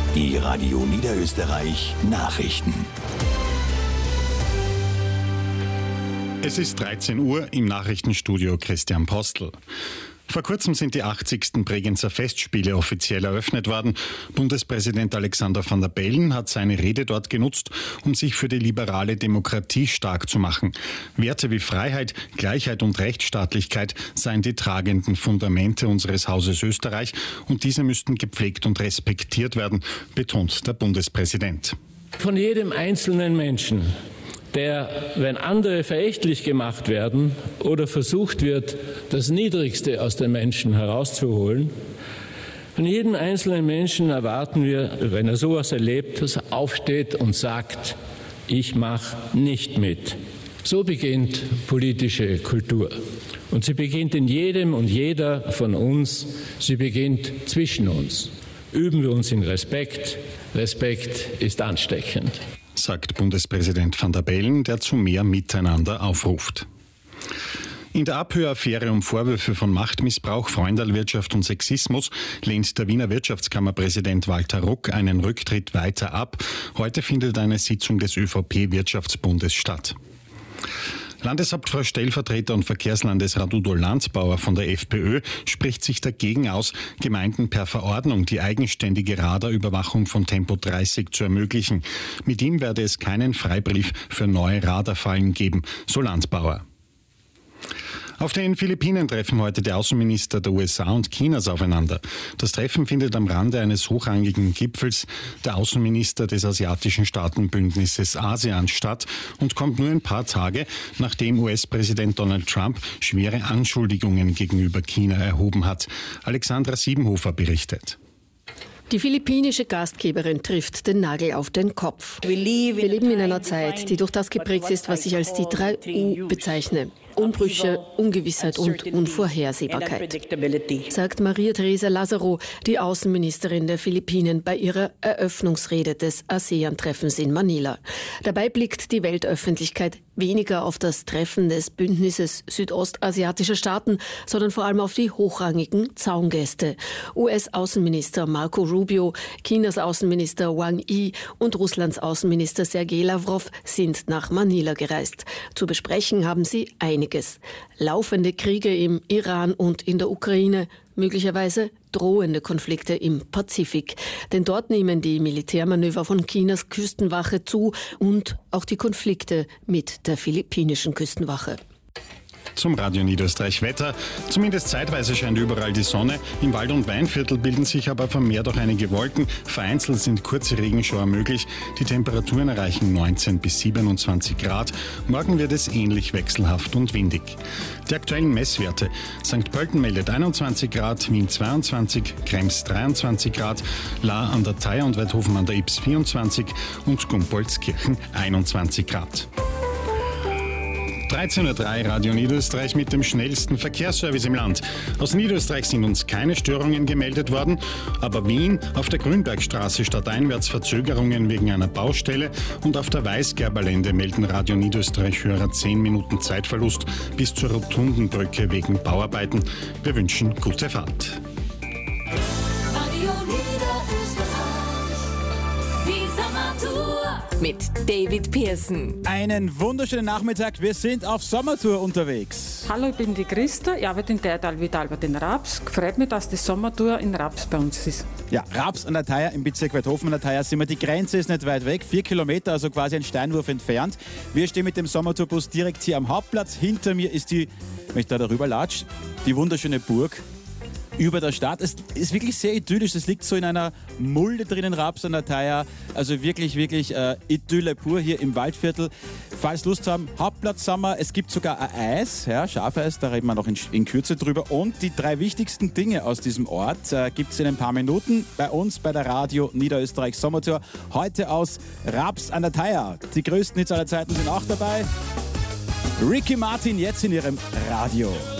Die Radio Niederösterreich Nachrichten. Es ist 13 Uhr im Nachrichtenstudio Christian Postel. Vor kurzem sind die 80. Bregenzer Festspiele offiziell eröffnet worden. Bundespräsident Alexander Van der Bellen hat seine Rede dort genutzt, um sich für die liberale Demokratie stark zu machen. Werte wie Freiheit, Gleichheit und Rechtsstaatlichkeit seien die tragenden Fundamente unseres Hauses Österreich und diese müssten gepflegt und respektiert werden, betont der Bundespräsident. Von jedem einzelnen Menschen, der, wenn andere verächtlich gemacht werden oder versucht wird, das Niedrigste aus den Menschen herauszuholen, von jedem einzelnen Menschen erwarten wir, wenn er sowas erlebt, dass er aufsteht und sagt, ich mache nicht mit. So beginnt politische Kultur. Und sie beginnt in jedem und jeder von uns. Sie beginnt zwischen uns. Üben wir uns in Respekt. Respekt ist ansteckend, sagt Bundespräsident Van der Bellen, der zu mehr Miteinander aufruft. In der Abhöraffäre um Vorwürfe von Machtmissbrauch, Freundalwirtschaft und Sexismus lehnt der Wiener Wirtschaftskammerpräsident Walter Ruck einen Rücktritt weiter ab. Heute findet eine Sitzung des ÖVP-Wirtschaftsbundes statt. Landeshauptfrau Stellvertreter und Verkehrslandesrat Udo Landbauer von der FPÖ spricht sich dagegen aus, Gemeinden per Verordnung die eigenständige Radarüberwachung von Tempo 30 zu ermöglichen. Mit ihm werde es keinen Freibrief für neue Radarfallen geben, so Landbauer. Auf den Philippinen treffen heute die Außenminister der USA und Chinas aufeinander. Das Treffen findet am Rande eines hochrangigen Gipfels der Außenminister des asiatischen Staatenbündnisses ASEAN statt und kommt nur ein paar Tage, nachdem US-Präsident Donald Trump schwere Anschuldigungen gegenüber China erhoben hat. Alexandra Siebenhofer berichtet. Die philippinische Gastgeberin trifft den Nagel auf den Kopf. Wir leben in einer Zeit, die durch das geprägt ist, was ich als die 3 U bezeichne. Umbrüche, Ungewissheit und Unvorhersehbarkeit, sagt Maria Teresa Lazaro, die Außenministerin der Philippinen, bei ihrer Eröffnungsrede des ASEAN-Treffens in Manila. Dabei blickt die Weltöffentlichkeit weniger auf das Treffen des Bündnisses südostasiatischer Staaten, sondern vor allem auf die hochrangigen Zaungäste. US-Außenminister Marco Rubio, Chinas Außenminister Wang Yi und Russlands Außenminister Sergei Lavrov sind nach Manila gereist. Zu besprechen haben sie einiges. Laufende Kriege im Iran und in der Ukraine, möglicherweise drohende Konflikte im Pazifik. Denn dort nehmen die Militärmanöver von Chinas Küstenwache zu und auch die Konflikte mit der philippinischen Küstenwache. Zum Radio Niederösterreich Wetter. Zumindest zeitweise scheint überall die Sonne. Im Wald- und Weinviertel bilden sich aber vermehrt auch einige Wolken. Vereinzelt sind kurze Regenschauer möglich. Die Temperaturen erreichen 19 bis 27 Grad. Morgen wird es ähnlich wechselhaft und windig. Die aktuellen Messwerte. St. Pölten meldet 21 Grad, Wien 22, Krems 23 Grad, Lahr an der Thaya und Weidhofen an der Ybbs 24 und Gumpoldskirchen 21 Grad. 13.03 Uhr Radio Niederösterreich mit dem schnellsten Verkehrsservice im Land. Aus Niederösterreich sind uns keine Störungen gemeldet worden, aber Wien auf der Grünbergstraße stadteinwärts Verzögerungen wegen einer Baustelle und auf der Weißgerberlände melden Radio Niederösterreich-Hörer 10 Minuten Zeitverlust bis zur Rotundenbrücke wegen Bauarbeiten. Wir wünschen gute Fahrt. Radio Niederösterreich, die Sommertour mit David Pearson. Einen wunderschönen Nachmittag, wir sind auf Sommertour unterwegs. Hallo, ich bin die Christa, ich arbeite in Teertal wie Albert in Raps. Freut mich, dass die Sommertour in Raps bei uns ist. Ja, Raps an der Thaya im Bezirk Weidhofen an der Thaya sind wir. Die Grenze ist nicht weit weg, 4 Kilometer, also quasi ein Steinwurf entfernt. Wir stehen mit dem Sommertourbus direkt hier am Hauptplatz. Hinter mir ist die, wenn ich da darüber latsche, die wunderschöne Burg über der Stadt. Es ist wirklich sehr idyllisch. Es liegt so in einer Mulde drinnen, Raps an der Thaya. Also wirklich Idylle pur hier im Waldviertel. Falls Lust haben, Hauptplatz Sommer. Es gibt sogar ein Eis, ja, Schafeis, da reden wir noch in Kürze drüber. Und die 3 wichtigsten Dinge aus diesem Ort gibt es in ein paar Minuten bei uns bei der Radio Niederösterreich Sommertour. Heute aus Raps an der Thaya. Die größten Hits aller Zeiten sind auch dabei. Ricky Martin jetzt in ihrem Radio.